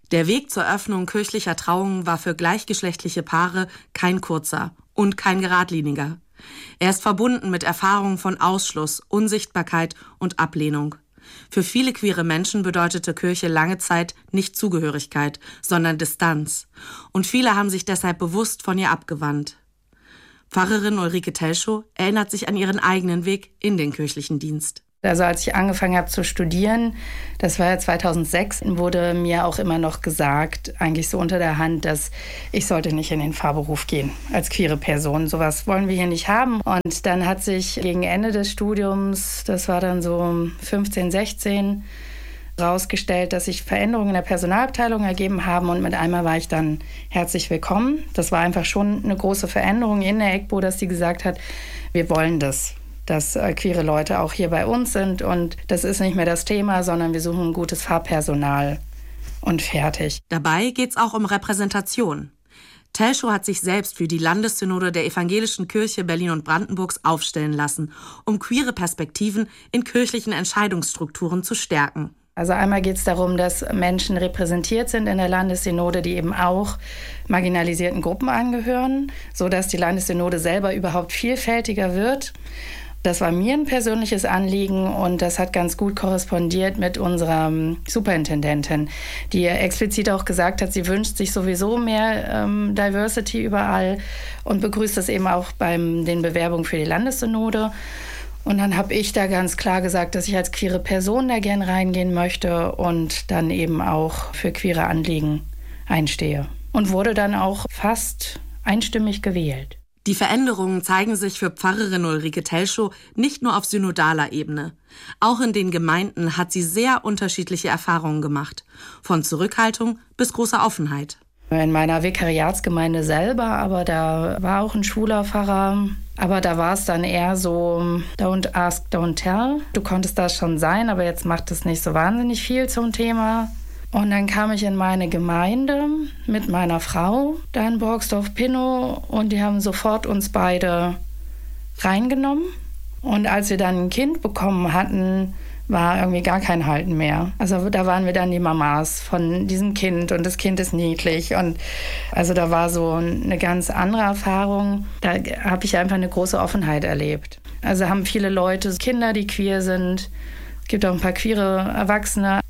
Der Weg zur Öffnung kirchlicher Trauungen war für gleichgeschlechtliche Paare kein kurzer und kein geradliniger. Er ist verbunden mit Erfahrungen von Ausschluss, Unsichtbarkeit und Ablehnung. Für viele queere Menschen bedeutete Kirche lange Zeit nicht Zugehörigkeit, sondern Distanz. Und viele haben sich deshalb bewusst von ihr abgewandt. Pfarrerin Ulrike Telschow erinnert sich an ihren eigenen Weg in den kirchlichen Dienst. Also als ich angefangen habe zu studieren, das war ja 2006, wurde mir auch immer noch gesagt, eigentlich so unter der Hand, dass ich sollte nicht in den Pfarrberuf gehen als queere Person. Sowas wollen wir hier nicht haben. Und dann hat sich gegen Ende des Studiums, das war dann so 15, 16, rausgestellt, dass sich Veränderungen in der Personalabteilung ergeben haben und mit einmal war ich dann herzlich willkommen. Das war einfach schon eine große Veränderung in der EGBO, dass sie gesagt hat, wir wollen das, dass queere Leute auch hier bei uns sind und das ist nicht mehr das Thema, sondern wir suchen ein gutes Pfarrpersonal und fertig. Dabei geht's auch um Repräsentation. Telschow hat sich selbst für die Landessynode der Evangelischen Kirche Berlin und Brandenburgs aufstellen lassen, um queere Perspektiven in kirchlichen Entscheidungsstrukturen zu stärken. Also einmal geht es darum, dass Menschen repräsentiert sind in der Landessynode, die eben auch marginalisierten Gruppen angehören, sodass die Landessynode selber überhaupt vielfältiger wird. Das war mir ein persönliches Anliegen und das hat ganz gut korrespondiert mit unserer Superintendentin, die explizit auch gesagt hat, sie wünscht sich sowieso mehr Diversity überall und begrüßt das eben auch bei den Bewerbungen für die Landessynode. Und dann habe ich da ganz klar gesagt, dass ich als queere Person da gern reingehen möchte und dann eben auch für queere Anliegen einstehe. Und wurde dann auch fast einstimmig gewählt. Die Veränderungen zeigen sich für Pfarrerin Ulrike Telschow nicht nur auf synodaler Ebene. Auch in den Gemeinden hat sie sehr unterschiedliche Erfahrungen gemacht. Von Zurückhaltung bis großer Offenheit. In meiner Vikariatsgemeinde selber, aber da war auch ein schwuler Pfarrer. Aber da war es dann eher so, don't ask, don't tell. Du konntest das schon sein, aber jetzt macht es nicht so wahnsinnig viel zum Thema. Und dann kam ich in meine Gemeinde mit meiner Frau, da in Borgsdorf-Pinnow, und die haben sofort uns beide reingenommen. Und als wir dann ein Kind bekommen hatten, war irgendwie gar kein Halten mehr. Also da waren wir dann die Mamas von diesem Kind und das Kind ist niedlich. Und also da war so eine ganz andere Erfahrung. Da habe ich einfach eine große Offenheit erlebt. Also haben viele Leute Kinder, die queer sind. Es gibt auch ein paar queere Erwachsene.